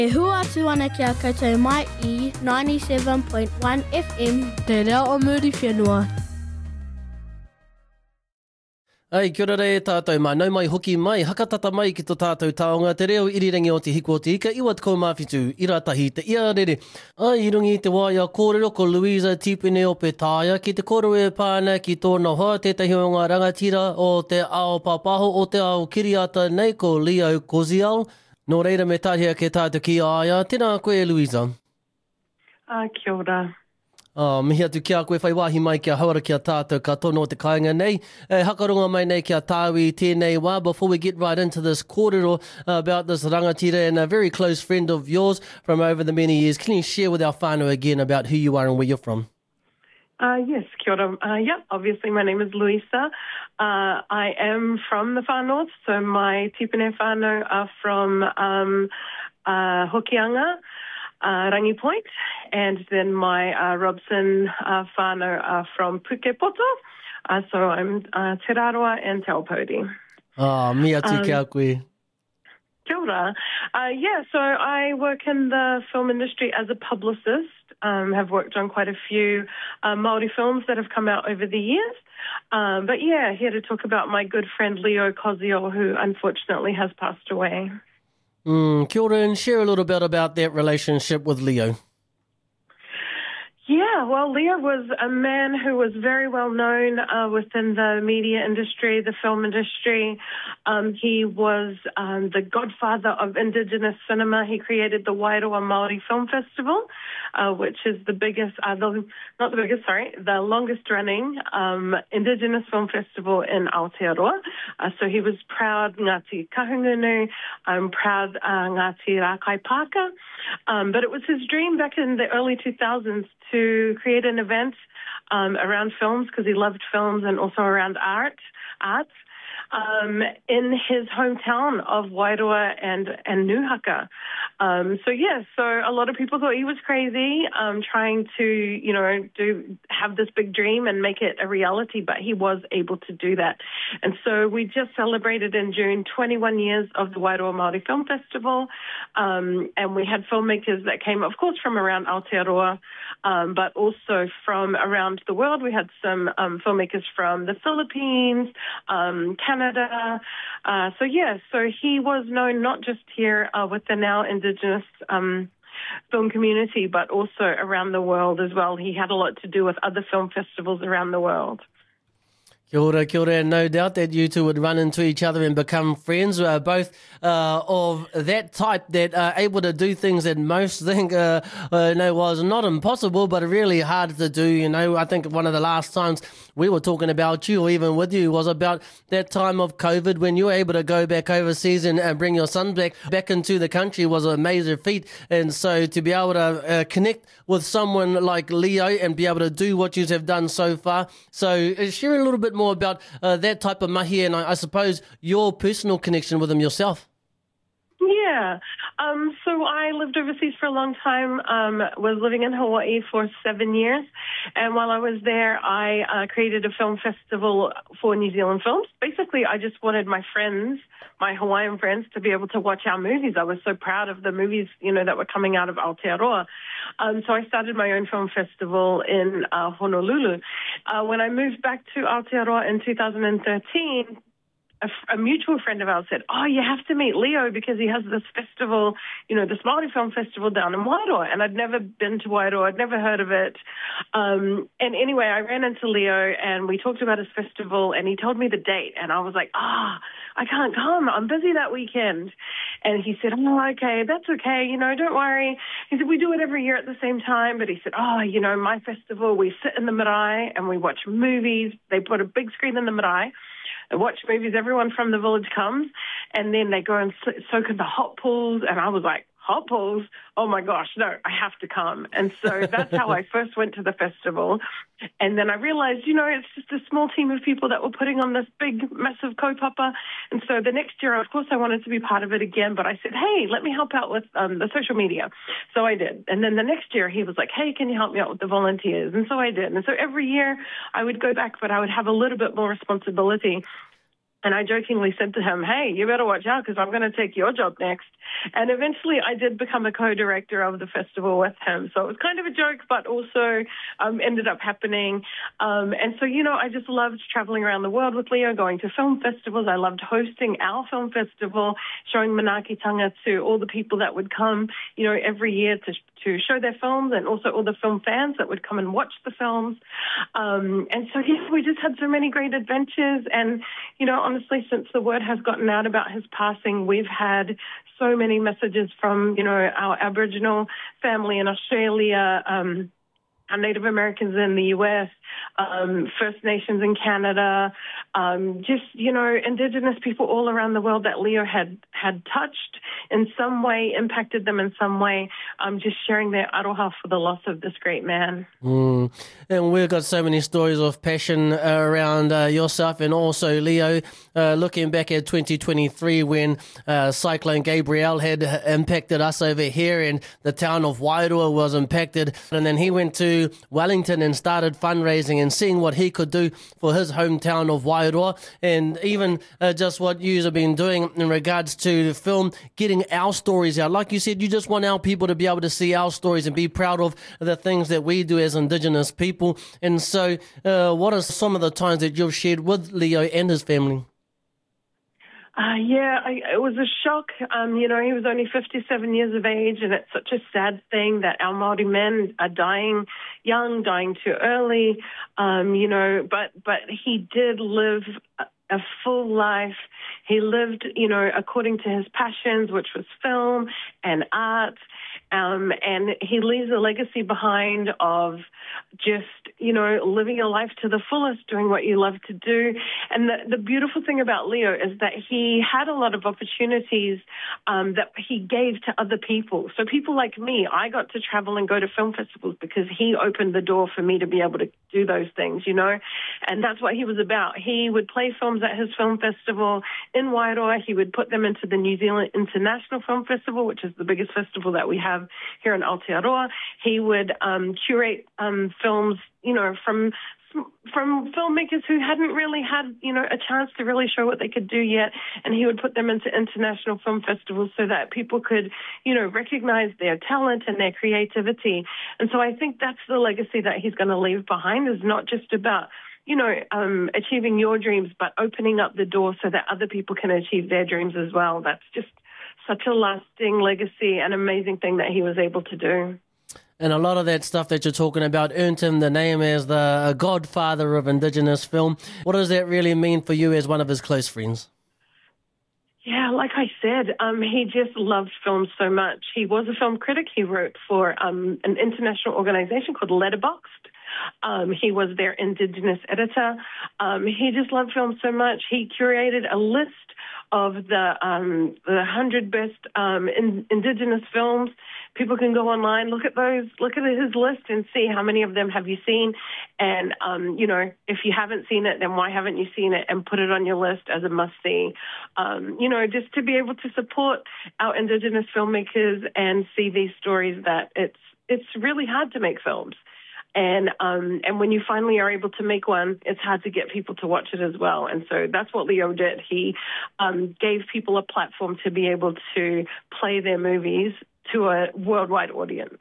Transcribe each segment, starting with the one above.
E hua atu ana ki a koutou mai I 97.1 FM Te Reo o Muri Whenua. Ai, kia ora e tātou mai, nau mai hoki mai, hakatata mai ki tō tātou taonga, te reo irirangi o te hiko o te ika, iwa te kaumāwhitu, iratahi te iarere. Ai, I rungi te waia kōrero ko Louisa Tipene o Petaia, ki te koroe pāna ki tōna hoa, tētahi o ngā rangatira o te ao papaho, o te ao kiriata nei ko Leo Koziel. Nō reira me tāhia ke tātou ki aia, tēnā koe Louisa. Kia ora. Mihi atu kia koe whai wāhi mai kia hauara kia tātou ka tono o te kāinga nei. Hakaronga mai nei kia tāwi tēnei wā. Before we get right into this kōrero about this rangatira and a very close friend of yours from over the many years, can you share with our whānau again about who you are and where you're from? Yes, kia ora. Obviously my name is Louisa. I am from the Far North, so my tipene whānau are from Hokianga, Rangi Point, and then my Robson whānau are from Pukepoto. So I'm Te Raroa and Te Aupōuri. Mi atu kia koe. Kia ora. So I work in the film industry as a publicist. Have worked on quite a few Māori films that have come out over the years. Here to talk about my good friend Leo Koziel, who unfortunately has passed away. Kia ora, and share a little bit about that relationship with Leo. Yeah, well, Leo was a man who was very well known within the media industry, the film industry. He was the godfather of Indigenous cinema. He created the Wairoa Māori Film Festival, which is the biggest, the longest running Indigenous film festival in Aotearoa. So he was proud Ngāti Kahungunu, proud Ngāti Rākai Pāka. But it was his dream back in the early 2000s to create an event around films, because he loved films, and also around arts, in his hometown of Wairoa and Nuhaka. So a lot of people thought he was crazy, trying to, have this big dream and make it a reality, but he was able to do that. And so we just celebrated in June 21 years of the Wairoa Māori Film Festival, and we had filmmakers that came, of course, from around Aotearoa, but also from around the world. We had some filmmakers from the Philippines, Canada. So he was known not just here with the now Indigenous film community, but also around the world as well. He had a lot to do with other film festivals around the world. Kia ora, and no doubt that you two would run into each other and become friends, both of that type that are able to do things that most think was not impossible, but really hard to do. I think one of the last times we were talking about you, or even with you, was about that time of COVID when you were able to go back overseas and bring your son back into the country was a major feat. And so to be able to connect with someone like Leo and be able to do what you have done so far. So share a little bit more about that type of mahi, and I suppose your personal connection with him yourself. Yeah. So I lived overseas for a long time, was living in Hawaii for 7 years. And while I was there, I created a film festival for New Zealand films. Basically, I just wanted my friends, my Hawaiian friends, to be able to watch our movies. I was so proud of the movies, that were coming out of Aotearoa. So I started my own film festival in Honolulu. When I moved back to Aotearoa in 2013, a mutual friend of ours said, you have to meet Leo because he has this festival, this Māori Film Festival down in Wairoa. And I'd never been to Wairoa. I'd never heard of it. And anyway, I ran into Leo and we talked about his festival and he told me the date. And I was like, I can't come. I'm busy that weekend. And he said, okay, that's okay. Don't worry. He said, we do it every year at the same time. But he said, my festival, we sit in the marae and we watch movies. They put a big screen in the marae. Watch movies, everyone from the village comes, and then they go and soak in the hot pools, and I was like, hot pools? Oh my gosh, no, I have to come. And so that's how I first went to the festival. And then I realized, it's just a small team of people that were putting on this big, massive kaupapa. And so the next year, of course, I wanted to be part of it again, but I said, hey, let me help out with the social media. So I did. And then the next year, he was like, hey, can you help me out with the volunteers? And so I did. And so every year I would go back, but I would have a little bit more responsibility. And I jokingly said to him, hey, you better watch out because I'm going to take your job next. And eventually I did become a co-director of the festival with him. So it was kind of a joke, but also ended up happening. And so, I just loved traveling around the world with Leo, going to film festivals. I loved hosting our film festival, showing Manaakitanga to all the people that would come, every year to show their films, and also all the film fans that would come and watch the films. And so, we just had so many great adventures. And, honestly, since the word has gotten out about his passing, we've had so many messages from, our Aboriginal family in Australia, our Native Americans in the U.S., First Nations in Canada, Indigenous people all around the world that Leo had touched in some way, impacted them in some way, just sharing their aroha for the loss of this great man. And we've got so many stories of passion around yourself and also Leo. Looking back at 2023 when Cyclone Gabrielle had impacted us over here and the town of Wairoa was impacted. And then he went to Wellington and started fundraising and seeing what he could do for his hometown of Wairoa, and even just what you have been doing in regards to the film, getting our stories out. Like you said, you just want our people to be able to see our stories and be proud of the things that we do as Indigenous people. And so what are some of the times that you've shared with Leo and his family? It was a shock. He was only 57 years of age, and it's such a sad thing that our Māori men are dying young, dying too early, but he did live a full life. He lived, according to his passions, which was film and art, and he leaves a legacy behind of just, living your life to the fullest, doing what you love to do. And the beautiful thing about Leo is that he had a lot of opportunities that he gave to other people. So people like me, I got to travel and go to film festivals because he opened the door for me to be able to do those things, and that's what he was about. He would play films at his film festival in Wairoa. He would put them into the New Zealand International Film Festival, which is the biggest festival that we have here in Aotearoa. He would curate films, from filmmakers who hadn't really had, a chance to really show what they could do yet. And he would put them into international film festivals so that people could, recognize their talent and their creativity. And so I think that's the legacy that he's going to leave behind, is not just about, achieving your dreams, but opening up the door so that other people can achieve their dreams as well. That's just such a lasting legacy and amazing thing that he was able to do. And a lot of that stuff that you're talking about earned him the name as the godfather of Indigenous film. What does that really mean for you as one of his close friends? Yeah, like I said, he just loved film so much. He was a film critic. He wrote for an international organization called Letterboxd. He was their Indigenous editor. He just loved film so much. He curated a list of the 100 best Indigenous films. People can go online, look at his list and see how many of them have you seen. And, if you haven't seen it, then why haven't you seen it, and put it on your list as a must-see. Just to be able to support our Indigenous filmmakers and see these stories that it's really hard to make films. And when you finally are able to make one, it's hard to get people to watch it as well. And so that's what Leo did. He gave people a platform to be able to play their movies to a worldwide audience.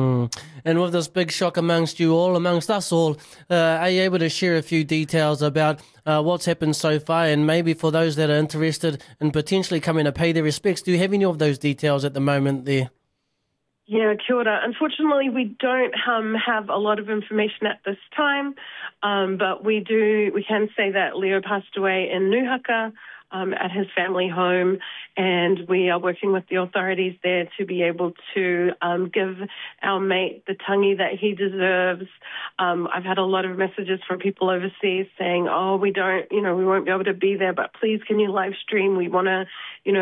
And with this big shock amongst us all, are you able to share a few details about what's happened so far, and maybe for those that are interested in potentially coming to pay their respects, do you have any of those details at the moment there? Yeah, kia ora. Unfortunately, we don't have a lot of information at this time, but we can say that Leo passed away in Nuhaka at his family home, and we are working with the authorities there to be able to give our mate the tangi that he deserves. I've had a lot of messages from people overseas saying, we won't be able to be there, but please can you live stream? We want to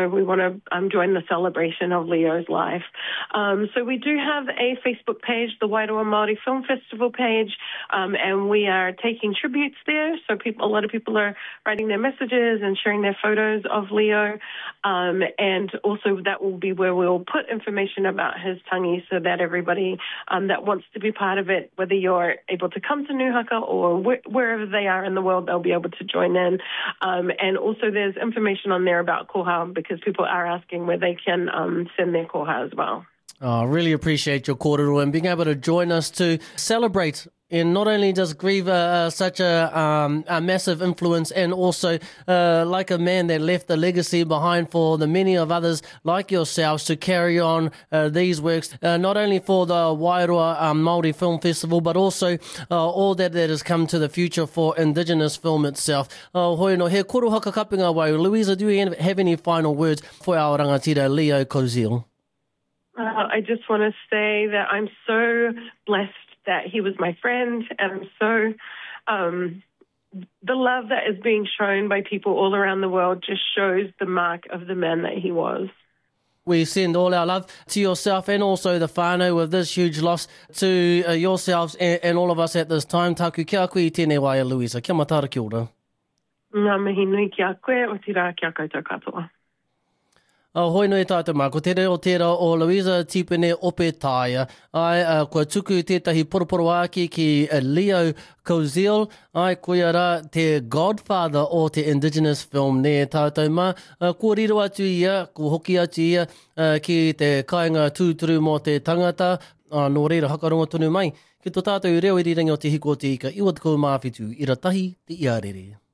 join the celebration of Leo's life. So we do have a Facebook page, the Wairoa Māori Film Festival page, and we are taking tributes there. So a lot of people are writing their messages and sharing their photos of Leo. And also that will be where we'll put information about his tangi so that everybody that wants to be part of it, whether you're able to come to Nuhaka or wherever they are in the world, they'll be able to join in. And also there's information on there about koha because people are asking where they can send their koha as well. I really appreciate your kōrero and being able to join us to celebrate and not only does grieve such a massive influence and also like a man that left a legacy behind for the many of others like yourselves to carry on these works, not only for the Wairoa Māori Film Festival, but also all that has come to the future for Indigenous film itself. Hoi no, he koro haka kapinga wai. Louisa, do you have any final words for our rangatira Leo Koziel? I just want to say that I'm so blessed that he was my friend, and I'm so the love that is being shown by people all around the world just shows the mark of the man that he was. We send all our love to yourself and also the whānau with this huge loss to yourselves and all of us at this time. Taku kia koe I tēnei waia, Louisa. Kia matara ki ora. Ngā mihi nui ki a koe, o tira ki a koutou katoa. Hoi no e tātou mā, ko te reo tērā o Louisa Tipene Ope Tāia. Ai, kua tuku tētahi poroporo āki ki Leo Koziel. Ai, koia rā te godfather o te Indigenous film ne tātou mā. Kua riro atu ia, kua hoki atu ia ki te kāinga tūturu mō te tangata. Nō reira hakaronga tonu mai. Ki tō tātou reo irirangi o te hiko o te ika, iwa te kou mawhitu, ira tahi te iarere.